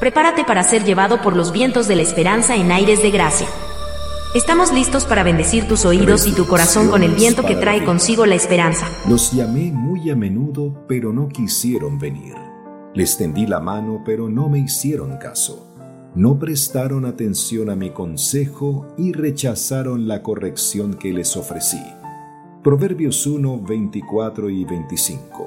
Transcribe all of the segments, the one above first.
Prepárate para ser llevado por los vientos de la esperanza en aires de gracia. Estamos listos para bendecir tus oídos y tu corazón con el viento que trae consigo la esperanza. Los llamé muy a menudo, pero no quisieron venir. Les tendí la mano, pero no me hicieron caso. No prestaron atención a mi consejo y rechazaron la corrección que les ofrecí. Proverbios 1, 24 y 25.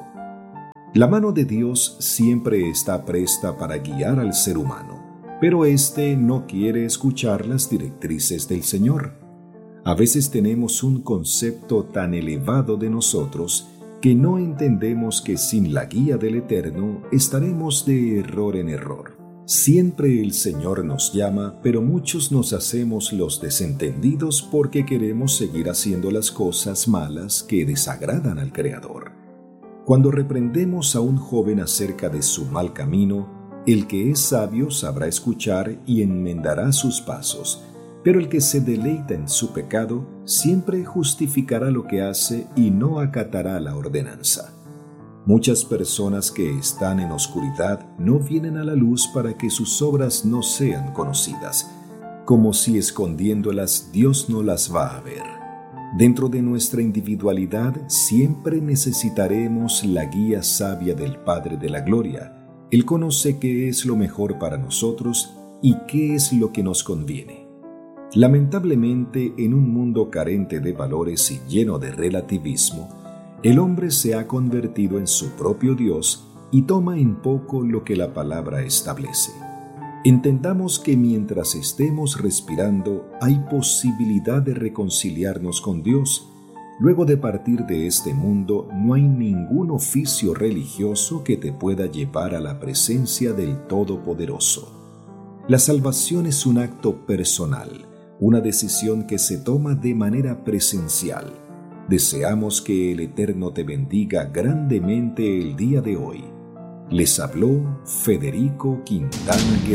La mano de Dios siempre está presta para guiar al ser humano, pero éste no quiere escuchar las directrices del Señor. A veces tenemos un concepto tan elevado de nosotros que no entendemos que sin la guía del Eterno estaremos de error en error. Siempre el Señor nos llama, pero muchos nos hacemos los desentendidos porque queremos seguir haciendo las cosas malas que desagradan al Creador. Cuando reprendemos a un joven acerca de su mal camino, el que es sabio sabrá escuchar y enmendará sus pasos, pero el que se deleita en su pecado siempre justificará lo que hace y no acatará la ordenanza. Muchas personas que están en oscuridad no vienen a la luz para que sus obras no sean conocidas, como si escondiéndolas Dios no las va a ver. Dentro de nuestra individualidad siempre necesitaremos la guía sabia del Padre de la Gloria. Él conoce qué es lo mejor para nosotros y qué es lo que nos conviene. Lamentablemente, en un mundo carente de valores y lleno de relativismo, el hombre se ha convertido en su propio Dios y toma en poco lo que la palabra establece. Entendamos que mientras estemos respirando hay posibilidad de reconciliarnos con Dios. Luego de partir de este mundo no hay ningún oficio religioso que te pueda llevar a la presencia del Todopoderoso. La salvación es un acto personal, una decisión que se toma de manera presencial. Deseamos que el Eterno te bendiga grandemente el día de hoy. Les habló Federico Quintana Guerrero.